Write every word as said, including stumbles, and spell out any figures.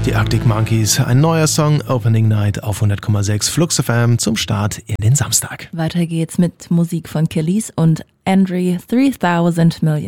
Die Arctic Monkeys, ein neuer Song, Opening Night auf hundert Komma sechs Flux F M zum Start in den Samstag. Weiter geht's mit Musik von Kelis und Andre dreitausend Million.